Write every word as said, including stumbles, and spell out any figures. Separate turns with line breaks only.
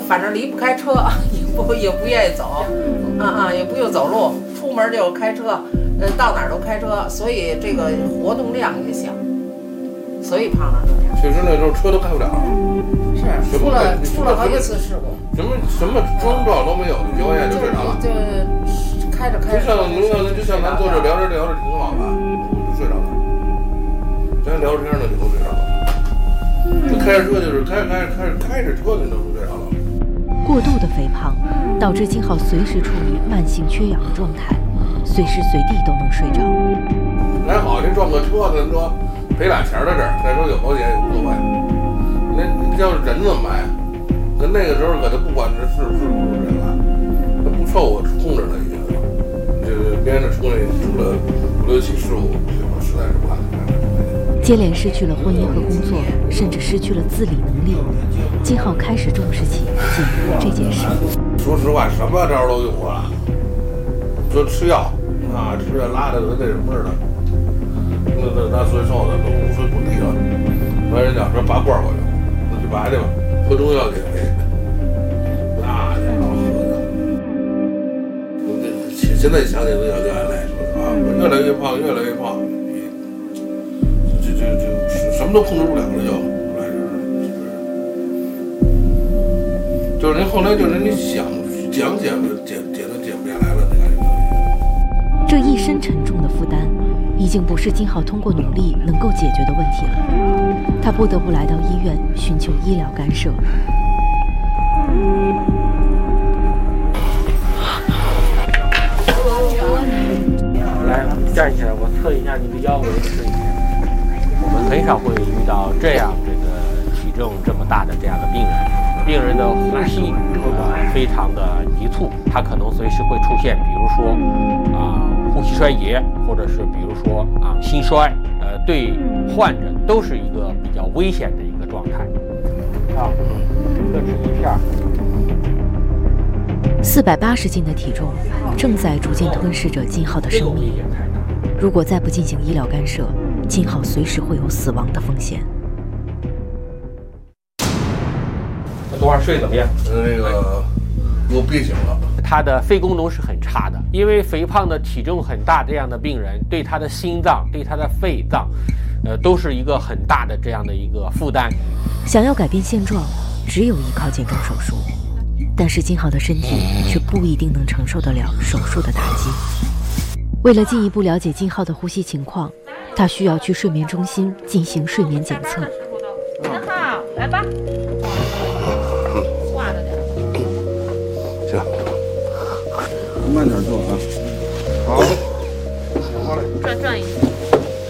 反正离不开车，也不也不愿意走，啊啊，也不用走路，出门就开车，呃，到哪儿都开车，所以这个活动量也小，所以胖成这样。
确实那时候车都开不了，
是出了出了好几次事故，
什么什么症状都没有，就表演就睡着了，
就开着开着。
就像就像就像咱坐这聊着聊着挺好的，我就睡着了，咱聊着天呢就都睡着了。就开着车就是开开开着开着车就能睡着了。
过度的肥胖导致金浩随时处于慢性缺氧的状态，随时随地都能睡着。
还好这撞个车，咱说赔俩钱在这儿，再说有保险也无所谓。那要是人怎么办呀？那那个时候可他不管这是是不是人了，他不受我控制了已经。这个边上出来出了五六起事故，我实在是不敢干。
接连失去了婚姻和工作，甚至失去了自理能力，金浩开始重视起减肥这件事。
说实话，什么招都用过了。说吃药啊，吃药拉的跟那什么似的，那那那岁瘦的都不睡不地了。完人家说拔罐我用，那去拔去吧，喝中药减肥。那家伙喝的，现在想起都要流眼泪，说实话，我越来越胖，越来越胖。就就就什么都控制不了了，就后来就是，就是您后来就是您想想减减减都减不下来了，那感觉。
这一身沉重的负担，已经不是金浩通过努力能够解决的问题了。他不得不来到医院寻求医疗干涉。
来，站起来，我测一下你的腰围，试一下。我们很少会遇到这样这个体重这么大的这样的病人，病人的呼吸呃非常的急促，他可能随时会出现，比如说啊、呃、呼吸衰竭，或者是比如说啊、呃、心衰，呃对患者都是一个比较危险的一个状态。啊，这是一片。
四百八十斤的体重正在逐渐吞噬着金浩的生命。如果再不进行医疗干涉，金浩随时会有死亡的风险。
昨晚睡得怎么样？
那个给我憋醒了。
他的肺功能是很差的，因为肥胖的体重很大这样的病人，对他的心脏、对他的肺脏，呃，都是一个很大的这样的一个负担。
想要改变现状，只有依靠减重手术，但是金浩的身体却不一定能承受得了手术的打击。为了进一步了解金浩的呼吸情况，他需要去睡眠中心进行睡眠检测。
您好，来吧。挂着点。
行，慢点做啊。好，
转转一下。